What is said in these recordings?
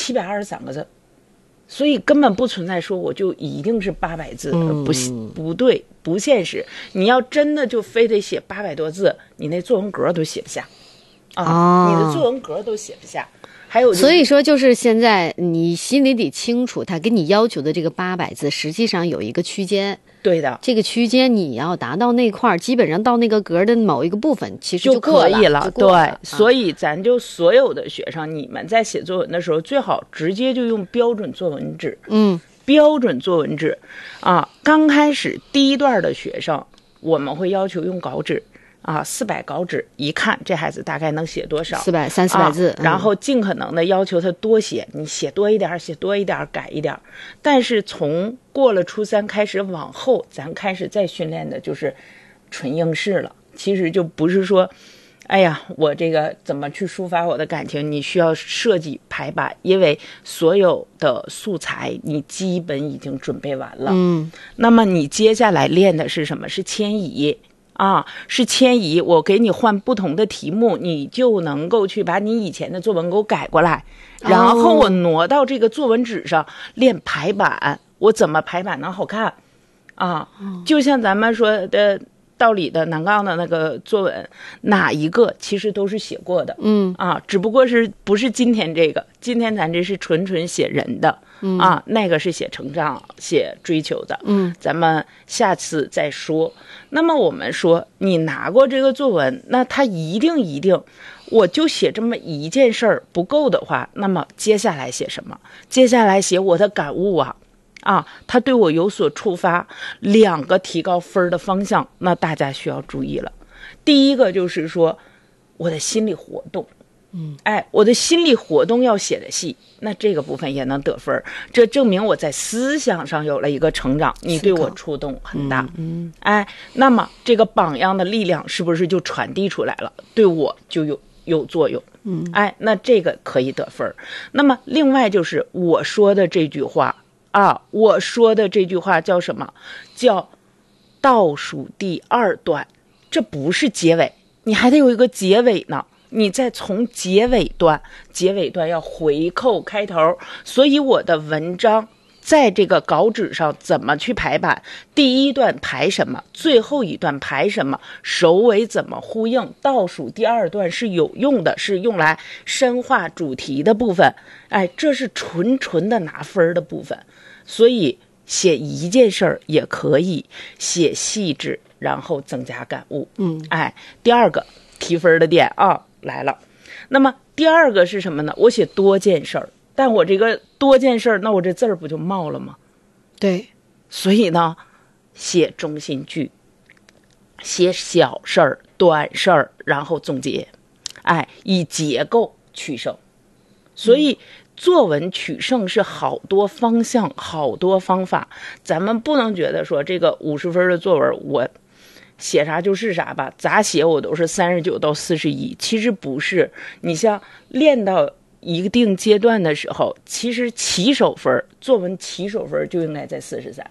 723个字，所以根本不存在说我就一定是800字，不对，不现实。你要真的就非得写800多字，你那作文格都写不下你的作文格都写不下。还有、 所以说就是现在你心里得清楚，他给你要求的这个800字，实际上有一个区间。 对的， 这个区间你要达到那块儿，基本上到那个格的某一个部分，其实就可以了。 对， 所以咱就所有的学生，你们在写作文的时候，最好直接就用标准作文纸。标准作文纸刚开始第一段的学生，我们会要求用稿纸。400稿纸，一看这孩子大概能写多少 ，300-400字， 然后尽可能的要求他多写，你写多一点，写多一点，改一点。但是从过了初3开始往后，咱开始再训练的就是纯应试了。其实就不是说，哎呀，我这个怎么去抒发我的感情？你需要设计排版，因为所有的素材你基本已经准备完了。那么你接下来练的是什么？是迁移。是迁移，我给你换不同的题目，你就能够去把你以前的作文给我改过来，然后我挪到这个作文纸上练排版，我怎么排版能好看就像咱们说的道理的南杠的那个作文，哪一个其实都是写过的，只不过是不是今天这个，今天咱这是纯写人的，那个是写成长、写追求的，咱们下次再说。那么我们说，你拿过这个作文，那他一定，我就写这么一件事儿不够的话，那么接下来写什么？接下来写我的感悟他对我有所触发，2个提高分的方向，那大家需要注意了。第一个就是说我的心理活动，我的心理活动要写的细，那这个部分也能得分，这证明我在思想上有了一个成长，你对我触动很大。那么这个榜样的力量是不是就传递出来了，对我就有作用？那这个可以得分。那么另外就是我说的这句话我说的这句话叫什么？叫倒数第2段，这不是结尾，你还得有一个结尾呢。你再从结尾段要回扣开头，所以我的文章在这个稿纸上怎么去排版，第一段排什么，最后一段排什么，首尾怎么呼应，倒数第2段是有用的，是用来深化主题的部分。这是纯的拿分的部分。所以写一件事儿也可以写细致，然后增加感悟。第2个提分的点来了。那么第2个是什么呢？我写多件事儿，但我这个多件事儿，那我这字儿不就冒了吗？ 对， 所以呢，写中心句，写小事儿、短事儿，然后总结，以结构取胜。所以作文取胜是好多方向，好多方法，咱们不能觉得说这个50分的作文我写啥就是啥吧，咋写我都是39到41，其实不是。你像练到一定阶段的时候，其实起手分，作文起手分就应该在43。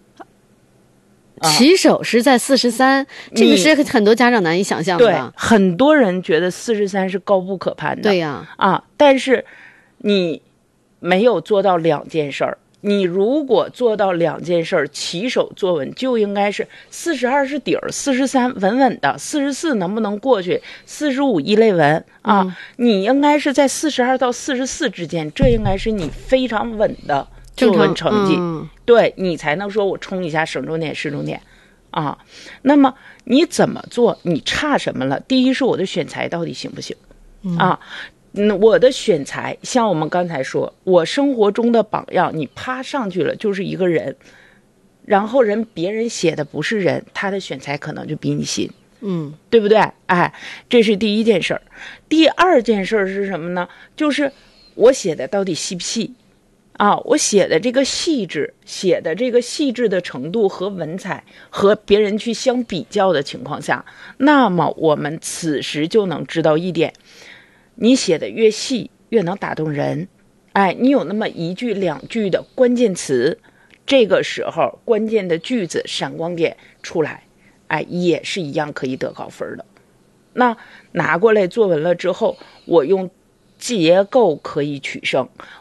起手是在43，这个是很多家长难以想象的。 对，很多人觉得43是高不可攀的。 对呀， 但是你没有做到2件事儿。你如果做到2件事儿，起手作文就应该是42是底儿，43稳稳的，44能不能过去，45一类文你应该是在42到44之间，这应该是你非常稳的作文成绩，对，你才能说我冲一下省重点、市重点那么你怎么做？你差什么了？第一是我的选材到底行不行我的选材像我们刚才说，我生活中的榜样，你啪上去了就是一个人，然后别人写的不是人，他的选材可能就比你新，对不对？这是第一件事儿。第2件事儿是什么呢？就是我写的到底细不细我写的这个细致，写的这个细致的程度和文采和别人去相比较的情况下，那么我们此时就能知道一点，你写的越细越能打动人，你有那么1句2句的关键词，这个时候关键的句子闪光点出来，也是一样可以得高分的。那拿过来作文了之后，我用结构可以取胜，